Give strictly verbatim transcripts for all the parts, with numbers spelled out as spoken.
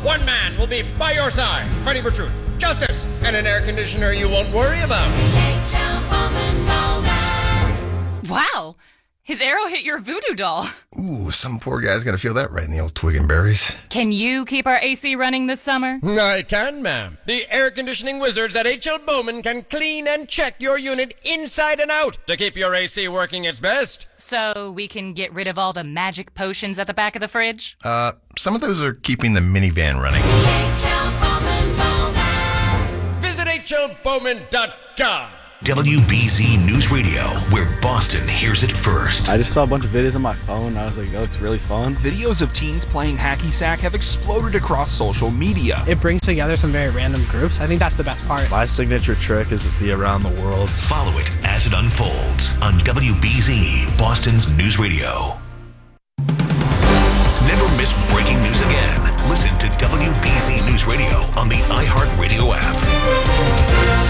one man will be by your side, fighting for truth, justice, and an air conditioner you won't worry about. H L Bowman Bowman. Wow! His arrow hit your voodoo doll. Ooh, some poor guy's gonna feel that right in the old twig and berries. Can you keep our A C running this summer? I can, ma'am. The air conditioning wizards at H L Bowman can clean and check your unit inside and out to keep your A C working its best. So we can get rid of all the magic potions at the back of the fridge? Uh, some of those are keeping the minivan running. H L Bowman Bowman. Visit H L Bowman dot com. W B Z News Radio, where Boston hears it first. I just saw a bunch of videos on my phone, and I was like, that looks really fun. Videos of teens playing hacky sack have exploded across social media. It brings together some very random groups. I think that's the best part. My signature trick is the around the world. Follow it as it unfolds on W B Z, Boston's News Radio. Never miss breaking news again. Listen to W B Z News Radio on the iHeartRadio app.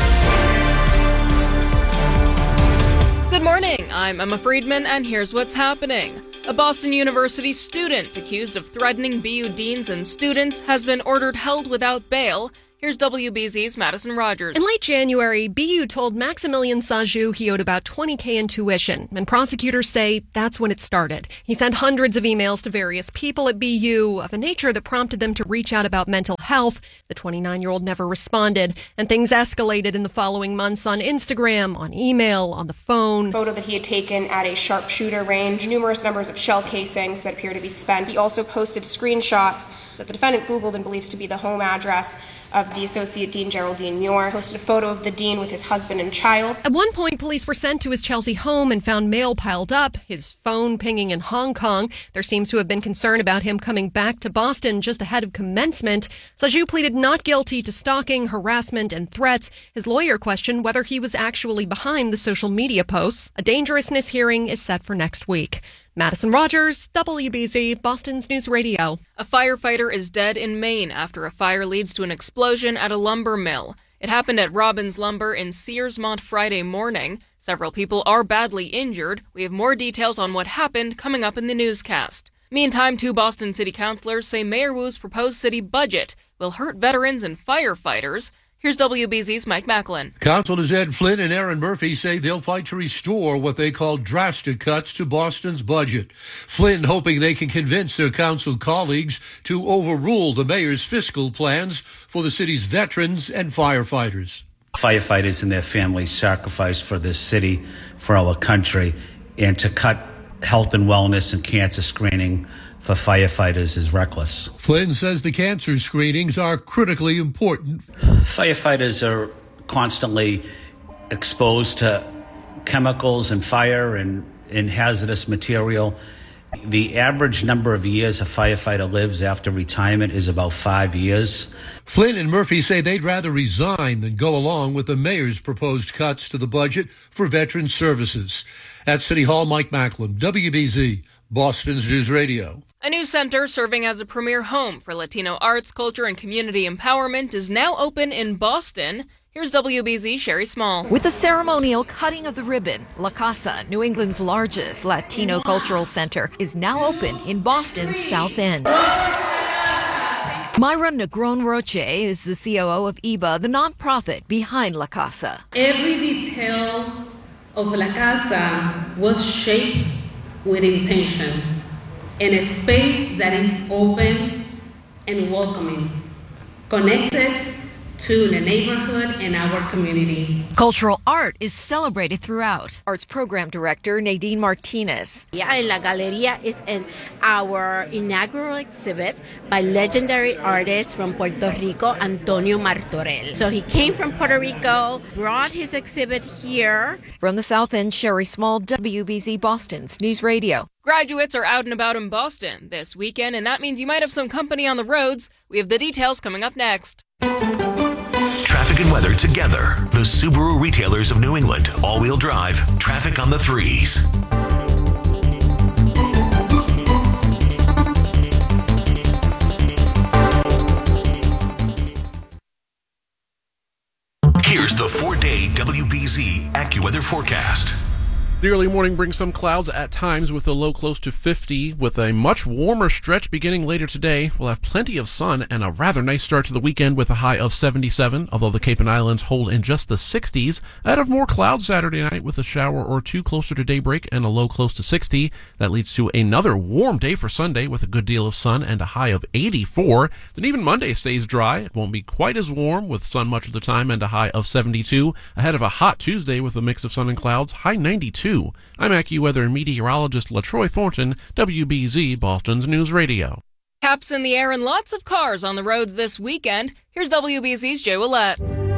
Good morning, I'm Emma Friedman, and here's what's happening. A Boston University student accused of threatening B U deans and students has been ordered held without bail. Here's W B Z's Madison Rogers. In late January, B U told Maximilian Sajou he owed about twenty thousand dollars in tuition, and prosecutors say that's when it started. He sent hundreds of emails to various people at B U of a nature that prompted them to reach out about mental health. The twenty-nine-year-old never responded, and things escalated in the following months on Instagram, on email, on the phone. Photo that he had taken at a sharpshooter range, numerous numbers of shell casings that appear to be spent. He also posted screenshots that the defendant Googled and believes to be the home address of the Associate Dean Geraldine Muir, posted a photo of the dean with his husband and child. At one point, police were sent to his Chelsea home and found mail piled up, his phone pinging in Hong Kong. There seems to have been concern about him coming back to Boston just ahead of commencement. Sajou pleaded not guilty to stalking, harassment, and threats. His lawyer questioned whether he was actually behind the social media posts. A dangerousness hearing is set for next week. Madison Rogers, W B Z, Boston's News Radio. A firefighter is dead in Maine after a fire leads to an explosion at a lumber mill. It happened at Robbins Lumber in Searsmont Friday morning. Several people are badly injured. We have more details on what happened coming up in the newscast. Meantime, two Boston city councilors say Mayor Wu's proposed city budget will hurt veterans and firefighters. Here's W B Z's Mike Macklin. Councilors Ed Flynn and Aaron Murphy say they'll fight to restore what they call drastic cuts to Boston's budget. Flynn hoping they can convince their council colleagues to overrule the mayor's fiscal plans for the city's veterans and firefighters. Firefighters and their families sacrificed for this city, for our country, and to cut health and wellness and cancer screening for firefighters is reckless. Flynn says the cancer screenings are critically important. Firefighters are constantly exposed to chemicals and fire and, and hazardous material. The average number of years a firefighter lives after retirement is about five years. Flynn and Murphy say they'd rather resign than go along with the mayor's proposed cuts to the budget for veteran services. At City Hall, Mike Macklin, W B Z, Boston's News Radio. A new center serving as a premier home for Latino arts, culture, and community empowerment is now open in Boston. Here's W B Z Sherry Small. With the ceremonial cutting of the ribbon, La Casa, New England's largest Latino cultural center, is now open in Boston's South End. Myra Negron Roche is the C O O of I B A, the nonprofit behind La Casa. Every detail of La Casa was shaped with intention, in a space that is open and welcoming, connected to the neighborhood and our community. Cultural art is celebrated throughout. Arts Program Director Nadine Martinez. Yeah, La Galeria is in our inaugural exhibit by legendary artist from Puerto Rico, Antonio Martorell. So he came from Puerto Rico, brought his exhibit here. From the South End, Sherry Small, W B Z Boston's News Radio. Graduates are out and about in Boston this weekend, and that means you might have some company on the roads. We have the details coming up next. Traffic and weather together. The Subaru retailers of New England. All-wheel drive. Traffic on the threes. Here's the four-day W B Z AccuWeather forecast. The early morning brings some clouds at times with a low close to fifty. With a much warmer stretch beginning later today, we'll have plenty of sun and a rather nice start to the weekend with a high of seventy-seven, although the Cape and Islands hold in just the sixties. Ahead of more clouds Saturday night with a shower or two closer to daybreak and a low close to sixty. That leads to another warm day for Sunday with a good deal of sun and a high of eighty-four. Then even Monday stays dry. It won't be quite as warm with sun much of the time and a high of seventy-two. Ahead of a hot Tuesday with a mix of sun and clouds, high ninety-two. I'm AccuWeather and meteorologist LaTroy Thornton, W B Z Boston's News Radio. Caps in the air and lots of cars on the roads this weekend. Here's W B Z's Jay Willette.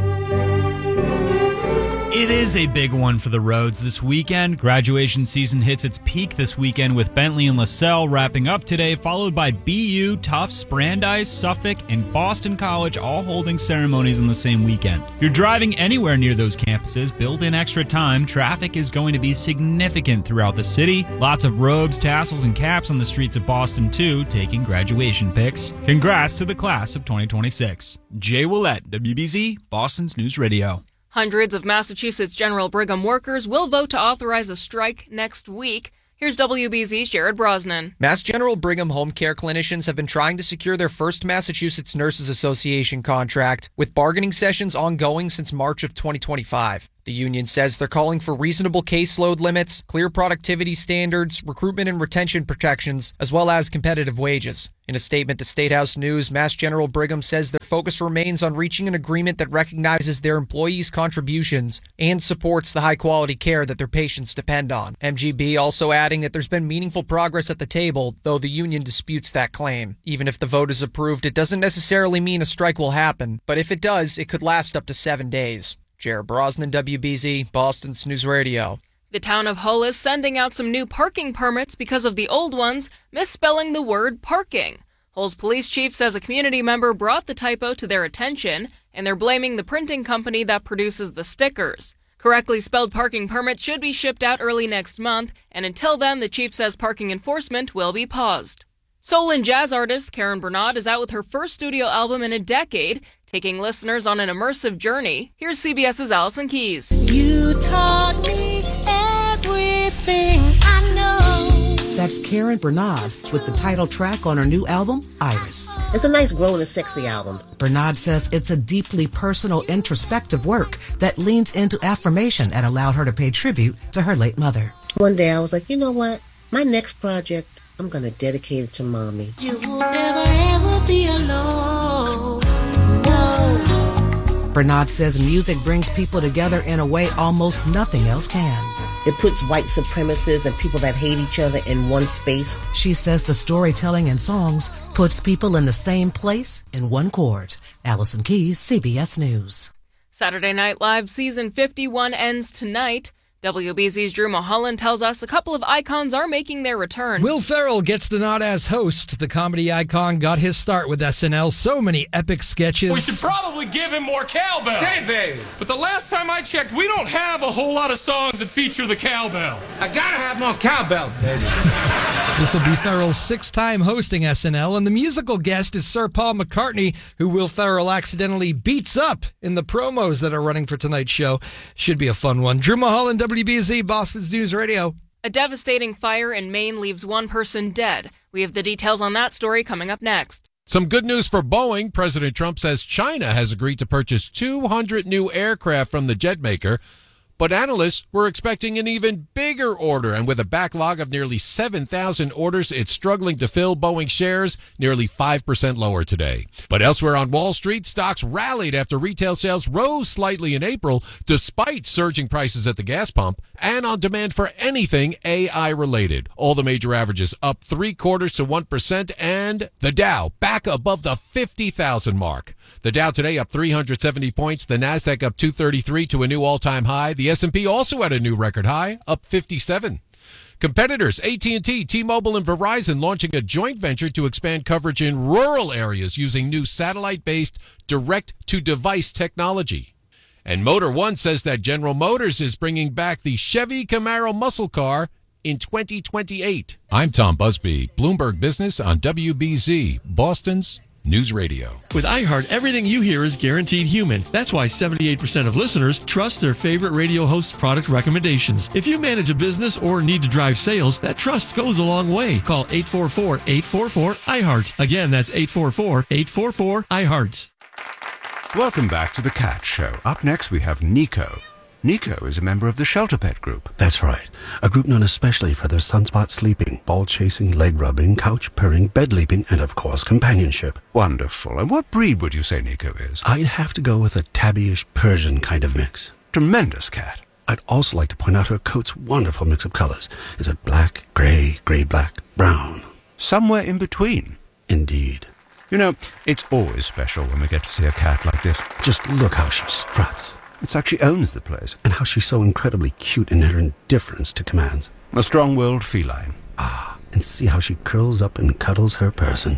It is a big one for the roads this weekend. Graduation season hits its peak this weekend with Bentley and LaSalle wrapping up today, followed by B U, Tufts, Brandeis, Suffolk, and Boston College all holding ceremonies on the same weekend. If you're driving anywhere near those campuses, build in extra time. Traffic is going to be significant throughout the city. Lots of robes, tassels, and caps on the streets of Boston, too, taking graduation pics. Congrats to the class of twenty twenty-six. Jay Willette, W B Z, Boston's News Radio. Hundreds of Massachusetts General Brigham workers will vote to authorize a strike next week. Here's W B Z's Jared Brosnan. Mass General Brigham home care clinicians have been trying to secure their first Massachusetts Nurses Association contract, with bargaining sessions ongoing since March of twenty twenty-five. The union says they're calling for reasonable caseload limits, clear productivity standards, recruitment and retention protections, as well as competitive wages. In a statement to State House News, Mass General Brigham says their focus remains on reaching an agreement that recognizes their employees' contributions and supports the high-quality care that their patients depend on. M G B also adding that there's been meaningful progress at the table, though the union disputes that claim. Even if the vote is approved, it doesn't necessarily mean a strike will happen, but if it does, it could last up to seven days. Jared Brosnan, W B Z, Boston's News Radio. The town of Hull is sending out some new parking permits because of the old ones misspelling the word parking. Hull's police chief says a community member brought the typo to their attention, and they're blaming the printing company that produces the stickers. Correctly spelled parking permits should be shipped out early next month, and until then, the chief says parking enforcement will be paused. Soul and jazz artist Karen Bernard is out with her first studio album in a decade, taking listeners on an immersive journey. Here's CBS's Allison Keyes. You taught me everything I know. That's Karen Bernard with the title track on her new album, Iris. It's a nice, grown and sexy album. Bernard says it's a deeply personal, introspective work that leans into affirmation and allowed her to pay tribute to her late mother. One day I was like, you know what? My next project, I'm going to dedicate it to Mommy. You will never ever be alone. No. Bernard says music brings people together in a way almost nothing else can. It puts white supremacists and people that hate each other in one space. She says the storytelling in songs puts people in the same place in one chord. Allison Keyes, C B S News. Saturday Night Live season fifty-one ends tonight. W B Z's Drew Mulholland tells us a couple of icons are making their return. Will Ferrell gets the nod as host. The comedy icon got his start with S N L. So many epic sketches. We should probably give him more cowbell. Say, baby. But the last time I checked, we don't have a whole lot of songs that feature the cowbell. I gotta have more cowbell, baby. This will be Ferrell's sixth time hosting S N L, and the musical guest is Sir Paul McCartney, who Will Ferrell accidentally beats up in the promos that are running for tonight's show. Should be a fun one. Drew Mulholland, W B Z, Boston's News Radio. A devastating fire in Maine leaves one person dead. We have the details on that story coming up next. Some good news for Boeing. President Trump says China has agreed to purchase two hundred new aircraft from the jet maker. But analysts were expecting an even bigger order, and with a backlog of nearly seven thousand orders, it's struggling to fill. Boeing shares nearly five percent lower today. But elsewhere on Wall Street, stocks rallied after retail sales rose slightly in April, despite surging prices at the gas pump and on demand for anything A I related. All the major averages up three quarters to one percent, and the Dow back above the fifty thousand mark. The Dow today up three hundred seventy points, the Nasdaq up two thirty-three to a new all-time high. The S and P also at a new record high, up fifty-seven. Competitors A T and T, T-Mobile, and Verizon launching a joint venture to expand coverage in rural areas using new satellite-based direct-to-device technology. And Motor One says that General Motors is bringing back the Chevy Camaro muscle car in twenty twenty-eight. I'm Tom Busby, Bloomberg Business on W B Z, Boston's News Radio. With iHeart, everything you hear is guaranteed human. That's why seventy-eight percent of listeners trust their favorite radio host's product recommendations. If you manage a business or need to drive sales, that trust goes a long way. Call eight four four, eight four four, iHeart. Again, that's eight four four, eight four four, iHeart. Welcome back to The Cat Show. Up next, we have Nico. Nico is a member of the Shelter Pet Group. That's right. A group known especially for their sunspot sleeping, ball chasing, leg rubbing, couch purring, bed leaping, and of course, companionship. Wonderful. And what breed would you say Nico is? I'd have to go with a tabbyish Persian kind of mix. Tremendous cat. I'd also like to point out her coat's wonderful mix of colors. Is it black, gray, gray-black, brown? Somewhere in between. Indeed. You know, it's always special when we get to see a cat like this. Just look how she struts. It's like she owns the place. And how she's so incredibly cute in her indifference to commands. A strong-willed feline. Ah, and see how she curls up and cuddles her person.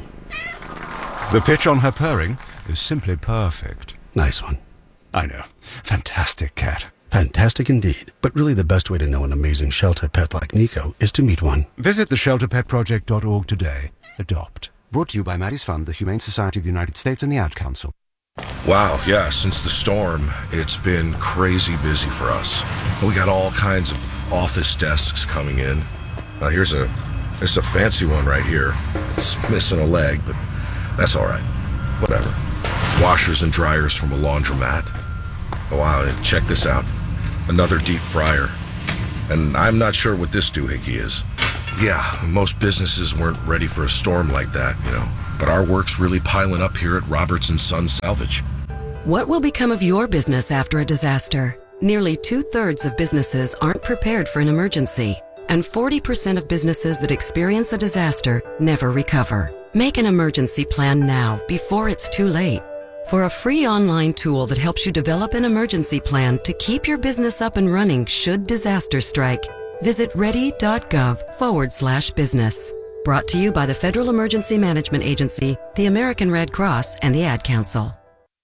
The pitch on her purring is simply perfect. Nice one. I know. Fantastic cat. Fantastic indeed. But really the best way to know an amazing shelter pet like Nico is to meet one. Visit the shelter pet project dot org today. Adopt. Brought to you by Maddie's Fund, the Humane Society of the United States, and the Ad Council. Wow, yeah, since the storm, it's been crazy busy for us. We got all kinds of office desks coming in. Now here's a, this is a fancy one right here. It's missing a leg, but that's all right. Whatever. Washers and dryers from a laundromat. Oh, wow, and check this out. Another deep fryer. And I'm not sure what this doohickey is. Yeah, most businesses weren't ready for a storm like that, you know. But our work's really piling up here at Roberts and Sons Salvage. What will become of your business after a disaster? Nearly two-thirds of businesses aren't prepared for an emergency, and forty percent of businesses that experience a disaster never recover. Make an emergency plan now, before it's too late. For a free online tool that helps you develop an emergency plan to keep your business up and running should disaster strike, visit ready.gov forward slash business. Brought to you by the Federal Emergency Management Agency, the American Red Cross, and the Ad Council.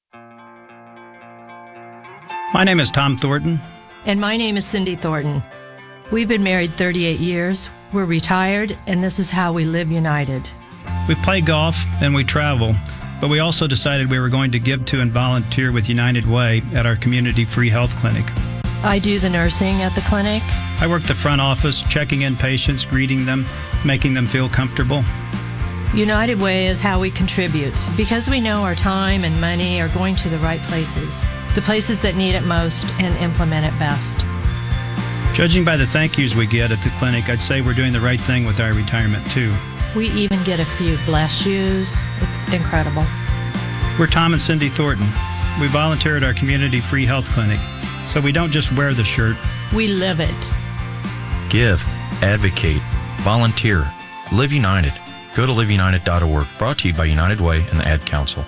My name is Tom Thornton. And my name is Cindy Thornton. We've been married thirty-eight years, we're retired, and this is how we live united. We play golf and we travel, but we also decided we were going to give to and volunteer with United Way at our community free health clinic. I do the nursing at the clinic. I work the front office, checking in patients, greeting them, making them feel comfortable. United Way is how we contribute, because we know our time and money are going to the right places, the places that need it most and implement it best. Judging by the thank yous we get at the clinic, I'd say we're doing the right thing with our retirement too. We even get a few bless yous. It's incredible. We're Tom and Cindy Thornton. We volunteer at our community free health clinic, so we don't just wear the shirt. We live it. Give, advocate, volunteer, live united. Go to live united dot org. Brought to you by United Way and the Ad Council.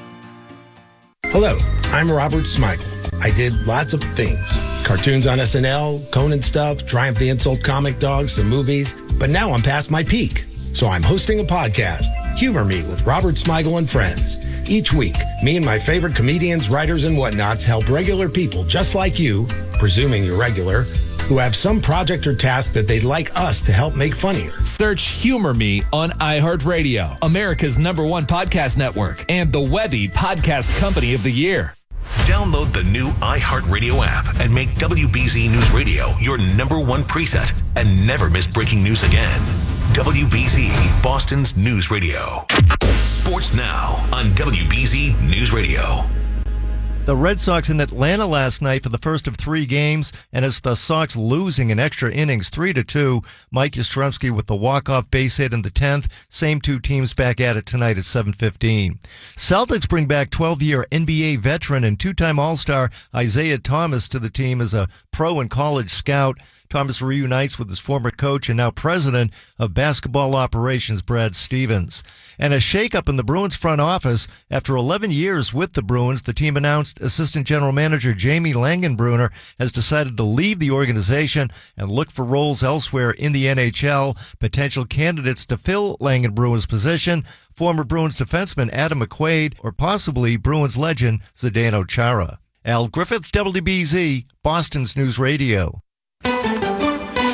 Hello, I'm Robert Smigel. I did lots of things. Cartoons on S N L, Conan stuff, Triumph the Insult Comic Dogs, the movies. But now I'm past my peak. So I'm hosting a podcast, Humor Me with Robert Smigel and Friends. Each week, me and my favorite comedians, writers, and whatnots help regular people just like you, presuming you're regular, who have some project or task that they'd like us to help make funnier. Search Humor Me on iHeartRadio, America's number one podcast network, and the Webby Podcast Company of the Year. Download the new iHeartRadio app and make W B Z News Radio your number one preset and never miss breaking news again. W B Z, Boston's news radio. Sports now on W B Z News Radio. The Red Sox in Atlanta last night for the first of three games, and it's the Sox losing in extra innings three to two. Mike Yastrzemski with the walk-off base hit in the tenth. Same two teams back at it tonight at seven fifteen. Celtics bring back twelve-year N B A veteran and two-time All-Star Isaiah Thomas to the team as a pro and college scout. Thomas reunites with his former coach and now president of basketball operations, Brad Stevens. And a shakeup in the Bruins front office. After eleven years with the Bruins, the team announced assistant general manager Jamie Langenbrunner has decided to leave the organization and look for roles elsewhere in the N H L. Potential candidates to fill Langenbrunner's position: former Bruins defenseman Adam McQuaid or possibly Bruins legend Zdeno Chara. Al Griffith, W B Z, Boston's News Radio. Traffic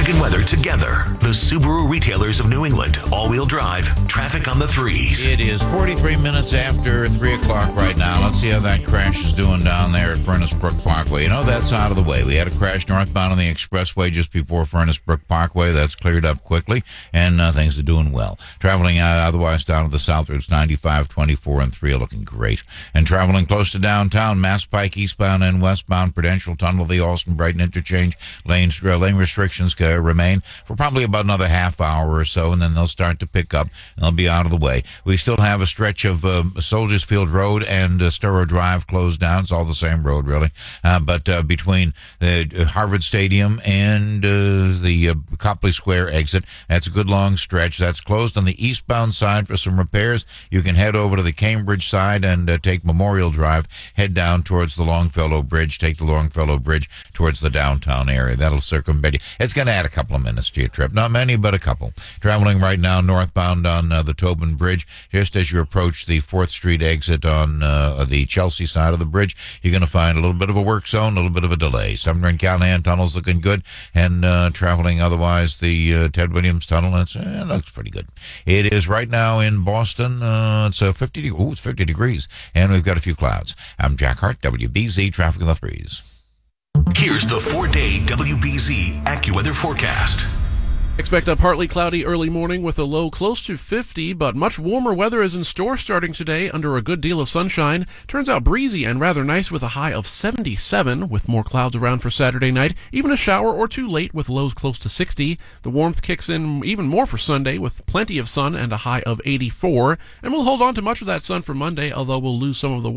Traffic and weather together. The Subaru retailers of New England. All-wheel drive. Traffic on the threes. It is forty-three minutes after three o'clock right now. Let's see how that crash is doing down there at Furnace Brook Parkway. You know, that's out of the way. We had a crash northbound on the expressway just before Furnace Brook Parkway. That's cleared up quickly, and uh, things are doing well. Traveling uh, otherwise down to the south routes, ninety-five, twenty-four, and three are looking great. And traveling close to downtown, Mass Pike eastbound and westbound, Prudential Tunnel, the Austin-Brighton interchange, lanes, uh, lane restrictions uh, remain for probably about another half hour or so, and then they'll start to pick up, and they'll be out of the way. We still have a stretch of uh, Soldiers Field Road and uh, Sturrow Drive closed down. It's all the same road, really. Uh, but uh, between the Harvard Stadium and uh, the uh, Copley Square exit, that's a good long stretch. That's closed on the eastbound side for some repairs. You can head over to the Cambridge side and uh, take Memorial Drive, head down towards the Longfellow Bridge, take the Longfellow Bridge towards the downtown area. That'll circumvent you. It's going to add a couple of minutes to your trip. Not many, but a couple. Traveling right now northbound on uh, the Tobin Bridge, just as you approach the fourth Street exit on uh, the Chelsea side of the bridge, you're going to find a little bit of a work zone, a little bit of a delay. Sumner and Callahan Tunnel's looking good, and uh, traveling otherwise, the uh, Ted Williams Tunnel, it's, uh, looks pretty good. It is right now in Boston. Uh, it's uh, fifty. De- Ooh, it's fifty degrees, and we've got a few clouds. I'm Jack Hart, W B Z Traffic in the Threes. Here's the four-day W B Z AccuWeather forecast. Expect a partly cloudy early morning with a low close to fifty, but much warmer weather is in store starting today under a good deal of sunshine. Turns out breezy and rather nice with a high of seventy-seven, with more clouds around for Saturday night. Even a shower or two late with lows close to sixty. The warmth kicks in even more for Sunday with plenty of sun and a high of eighty-four. And we'll hold on to much of that sun for Monday, although we'll lose some of the